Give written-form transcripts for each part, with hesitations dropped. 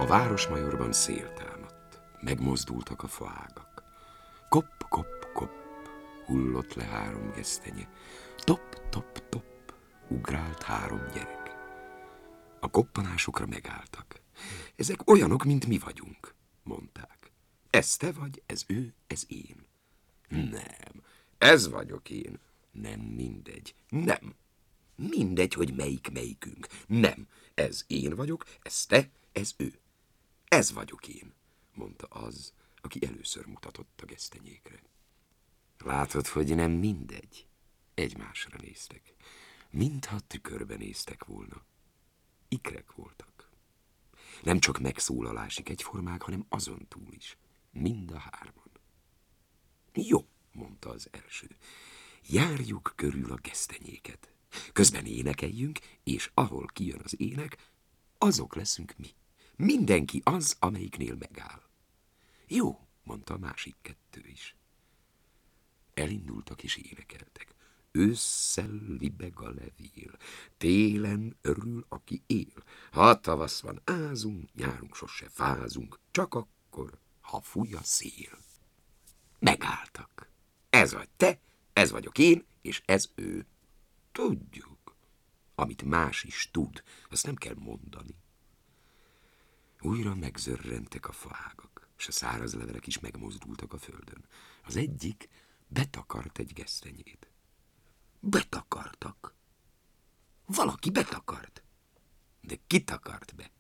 A Városmajorban szél támadt, megmozdultak a faágak. Kopp, kopp, kopp, hullott le 3 gesztenye. Top, top, top, ugrált 3 gyerek. A koppanásokra megálltak. Ezek olyanok, mint mi vagyunk, mondták. Ez te vagy, ez ő, ez én. Nem, ez vagyok én. Nem mindegy. Nem. Mindegy, hogy melyikünk. Nem, ez én vagyok, ez te, ez ő. Ez vagyok én, mondta az, aki először mutatott a gesztenyékre. Látod, hogy nem mindegy? Egymásra néztek, mintha tükörbe néztek volna. Ikrek voltak. Nem csak megszólalásig egyformák, hanem azon túl is. Mind a 3-an. Jó, mondta az első. Járjuk körül a gesztenyéket. Közben énekeljünk, és ahol kijön az ének, azok leszünk mi. Mindenki az, amelyiknél megáll. Jó, mondta a másik 2 is. Elindultak és énekeltek. Ősszel libeg a levél, télen örül, aki él. Ha tavasz van, ázunk, nyárunk sose fázunk, csak akkor, ha fúj a szél. Megálltak. Ez vagy te, ez vagyok én, és ez ő. Tudjuk. Amit más is tud, azt nem kell mondani. Újra megzörrentek a faágak, és a száraz levelek is megmozdultak a földön. Az egyik betakart egy gesztenyét. Betakartak. Valaki betakart. De ki takart be?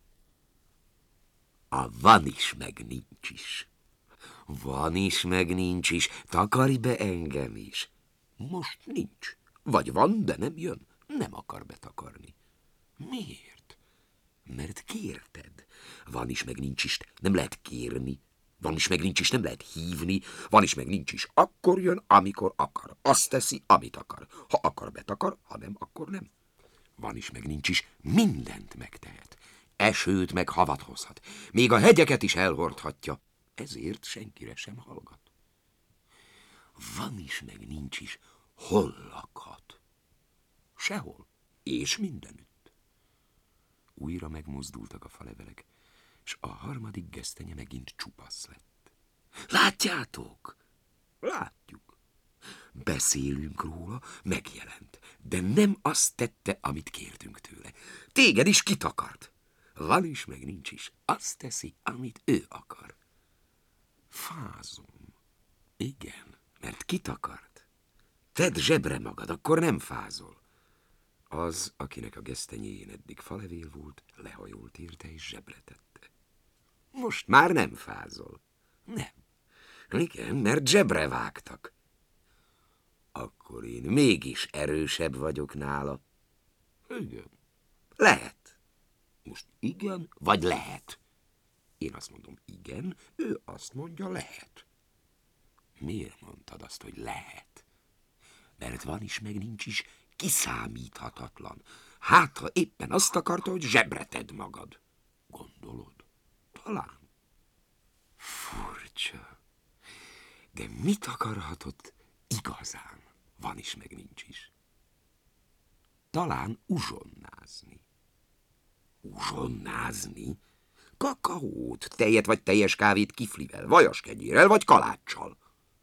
A van is, meg nincs is. Van is, meg nincs is. Takarj be engem is. Most nincs. Vagy van, de nem jön. Nem akar betakarni. Miért? Mert kérted. Van is, meg nincs is. Nem lehet kérni. Van is, meg nincs is. Nem lehet hívni. Van is, meg nincs is. Akkor jön, amikor akar. Azt teszi, amit akar. Ha akar, betakar, ha nem, akkor nem. Van is, meg nincs is. Mindent megtehet. Esőt meg havat hozhat. Még a hegyeket is elhordhatja. Ezért senkire sem hallgat. Van is, meg nincs is. Hol lakhat? Sehol. És mindenütt. Újra megmozdultak a falevelek, és a 3. gesztenye megint csupasz lett. Látjátok? Látjuk. Beszélünk róla, megjelent, de nem azt tette, amit kértünk tőle. Téged is kitakart. Van is, meg nincs is. Azt teszi, amit ő akar. Fázom. Igen, mert kitakart. Tedd zsebre magad, akkor nem fázol. Az, akinek a gesztenyéjén eddig falevél volt, lehajolt érte és zsebre tette. Most már nem fázol. Nem. Igen, mert zsebre vágtak. Akkor én mégis erősebb vagyok nála. Igen. Lehet. Most igen, vagy lehet? Én azt mondom igen, ő azt mondja lehet. Miért mondtad azt, hogy lehet? Mert van is, meg nincs is, kiszámíthatatlan. Hát, ha éppen azt akarta, hogy zsebre tedd magad. Gondolod? Talán. Furcsa. De mit akarhatott igazán? Van is, meg nincs is. Talán uzsonnázni. Uzsonnázni? Kakaót, tejet vagy teljes kávét kiflivel, vajaskegyérrel vagy kaláccsal.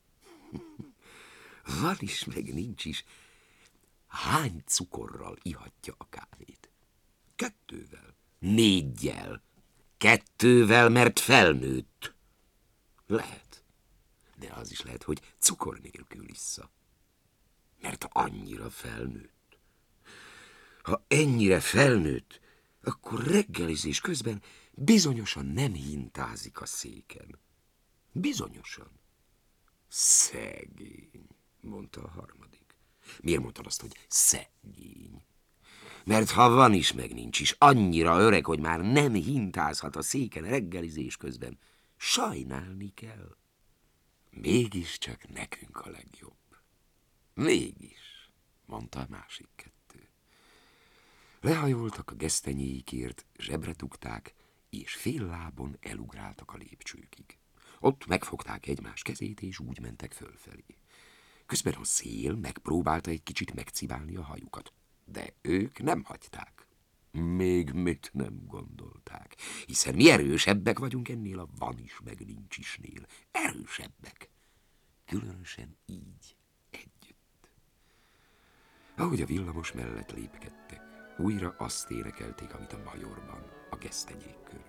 Van is, meg nincs is. Hány cukorral ihatja a kávét? 2-vel. 4-jel. 2-vel, mert felnőtt. Lehet. De az is lehet, hogy cukor nélkül issza. Mert annyira felnőtt. Ha ennyire felnőtt, akkor reggelizés közben bizonyosan nem hintázik a széken. Bizonyosan. Szegény, mondta a 3. Miért mondtad azt, hogy szegény? Mert ha van is, meg nincs is, annyira öreg, hogy már nem hintázhat a széken reggelizés közben, sajnálni kell. Mégiscsak nekünk a legjobb. Mégis, mondta a másik 2. Lehajoltak a gesztenyéikért, zsebre dugták, és fél lábon elugráltak a lépcsőkig. Ott megfogták egymás kezét, és úgy mentek fölfelé. Közben a szél megpróbálta egy kicsit megcibálni a hajukat, de ők nem hagyták. Még mit nem gondolták, hiszen mi erősebbek vagyunk ennél a van is, meg nincs isnél. Erősebbek. Különösen így, együtt. Ahogy a villamos mellett lépkedtek, újra azt énekelték, amit a majorban, a gesztenyék körül.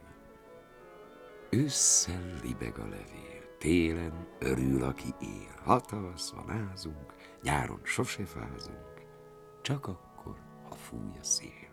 Ősszel libeg a levél, télen örül, aki él. Ha tavasz van, ázunk, nyáron sose fázunk, csak akkor, ha fúj a szél.